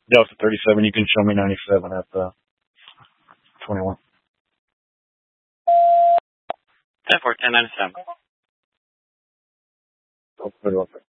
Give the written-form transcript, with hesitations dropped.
Delta 37, you can show me 97 at 21. 10-4, 1097. Oh, pretty well.